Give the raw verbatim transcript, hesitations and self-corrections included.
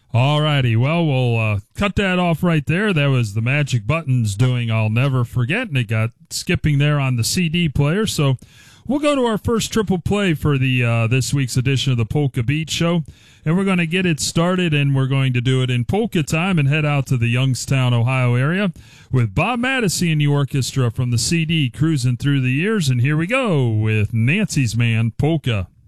All righty. Well, we'll uh, cut that off right there. That was the Magic Buttons doing I'll Never Forget, and it got skipping there on the C D player. So we'll go to our first triple play for the uh, this week's edition of the Polka Beat Show, and we're going to get it started, and we're going to do it in polka time and head out to the Youngstown, Ohio area with Bob Maddessy and the orchestra from the C D Cruising Through the Years. And here we go with Nancy's Man Polka.